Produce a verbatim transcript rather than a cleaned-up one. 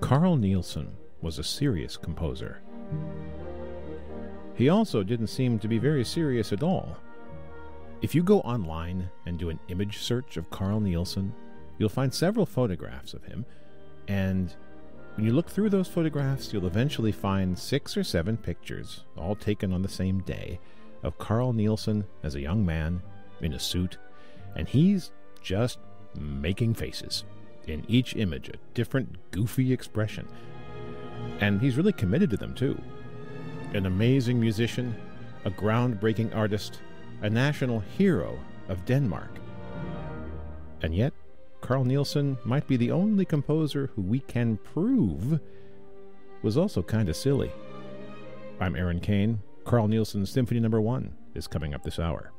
Carl Nielsen was a serious composer. He also didn't seem to be very serious at all. If you go online and do an image search of Carl Nielsen, you'll find several photographs of him, and when you look through those photographs, you'll eventually find six or seven pictures, all taken on the same day, of Carl Nielsen as a young man in a suit, and he's just making faces. In each image, a different goofy expression. And he's really committed to them, too. An amazing musician, a groundbreaking artist, a national hero of Denmark. And yet, Carl Nielsen might be the only composer who we can prove was also kind of silly. I'm Aaron Kane. Carl Nielsen's Symphony Number One is coming up this hour.